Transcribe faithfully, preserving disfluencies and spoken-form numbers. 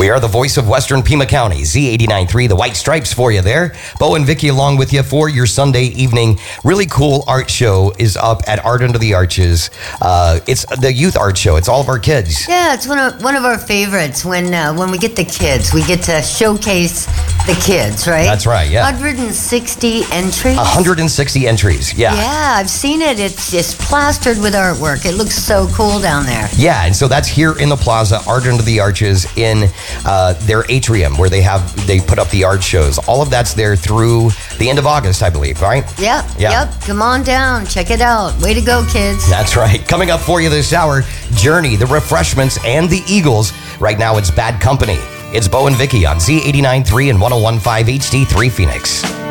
We are the voice of Western Pima County, Z eighty-nine point three, the White Stripes for you there. Bo and Vicky along with you for your Sunday evening. Really cool art show is up at Art Under the Arches. Uh, it's the youth art show. It's all of our kids. Yeah, it's one of one of our favorites when uh, when we get the kids. We get to showcase the kids, right? That's right, yeah. one hundred sixty entries. one hundred sixty entries, yeah. Yeah, I've seen it. It's just plastered with artwork. It looks so cool down there. Yeah, and so that's here in the plaza, Art Under the Arches, in uh, their atrium where they have they put up the art shows. All of that's there through the end of August, I believe, right? Yep, Yeah. yep. Come on down. Check it out. Way to go, kids. That's right. Coming up for you this hour, Journey, the Refreshments, and the Eagles. Right now, it's Bad Company. It's Bo and Vicky on Z eighty-nine point three and one oh one point five H D three Phoenix.